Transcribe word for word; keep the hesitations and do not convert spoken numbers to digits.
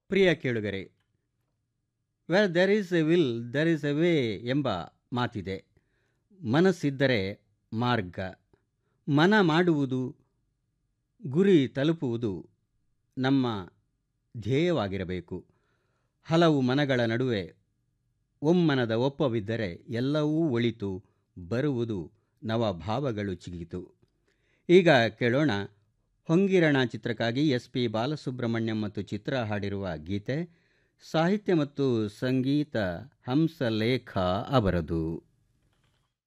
ಪ್ರಿಯ ಕೇಳುಗರೆ, wear there is A will there is A way ಎಂಬ ಮಾತಿದೆ. ಮನಸ್ಸಿದ್ದರೆ ಮಾರ್ಗ. ಮನ ಮಾಡುವುದು, ಗುರಿ ತಲುಪುವುದು ನಮ್ಮ ಧ್ಯೇಯವಾಗಿರಬೇಕು. ಹಲವು ಮನಗಳ ನಡುವೆ ಒಮ್ಮನದ ಒಪ್ಪವಿದ್ದರೆ ಎಲ್ಲವೂ ಒಳಿತು, ಬರುವುದು ನವಭಾವಗಳು ಚಿಗಿತು. ಈಗ ಕೇಳೋಣ, ಹೊಂಗಿರಣ ಚಿತ್ರಕ್ಕಾಗಿ ಎಸ್ ಪಿ ಬಾಲಸುಬ್ರಹ್ಮಣ್ಯಂ ಮತ್ತು ಚಿತ್ರ ಹಾಡಿರುವ ಗೀತೆ. ಸಾಹಿತ್ಯ ಮತ್ತು ಸಂಗೀತ ಹಂಸಲೇಖ ಅವರದು.